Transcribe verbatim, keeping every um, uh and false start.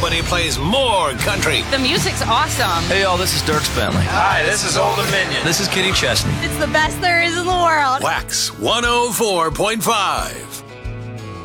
nobody plays more country. The music's awesome. Hey, y'all, this is Dirk Bentley. Hi, this is Old Dominion. This is Kenny Chesney. It's the best there is in the world. Wax one oh four point five.